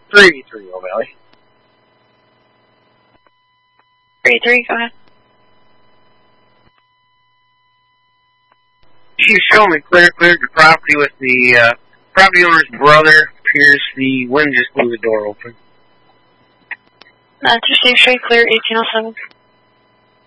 383 O'Malley. 383, go ahead. She's showing me cleared the property with the property owner's brother. Appears the wind just blew the door open. 2 straight clear, 1807.